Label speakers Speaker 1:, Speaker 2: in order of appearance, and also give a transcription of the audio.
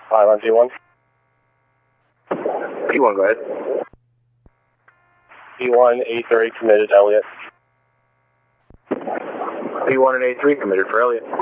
Speaker 1: 5 on P1.
Speaker 2: P1, go ahead.
Speaker 1: P1, A3 committed, Elliot.
Speaker 2: P1 and A3 committed for Elliot.